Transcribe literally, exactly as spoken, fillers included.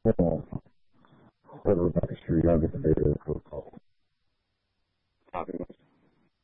hold on. Hold on, make sure y'all get the data real quick.